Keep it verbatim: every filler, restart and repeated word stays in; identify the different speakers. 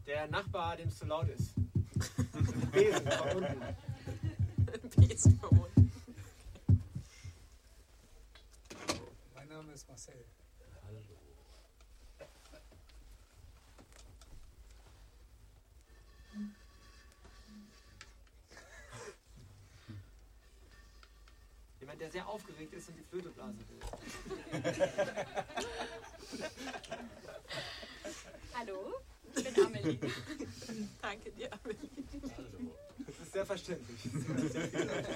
Speaker 1: Der Nachbar, dem es zu laut ist. Besen von unten.
Speaker 2: Besen von unten.
Speaker 3: Mein Name ist Marcel.
Speaker 4: Hallo.
Speaker 1: Jemand, der sehr aufgeregt ist und die Flöte blasen will.
Speaker 5: Hallo, ich bin Amelie.
Speaker 2: Danke dir, Amelie.
Speaker 4: Hallo.
Speaker 1: Das ist sehr verständlich.